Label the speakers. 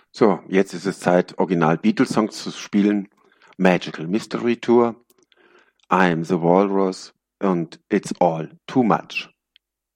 Speaker 1: So, jetzt ist es Zeit, Original Beatles-Songs zu spielen. Magical Mystery Tour, I'm the Walrus und It's All Too Much.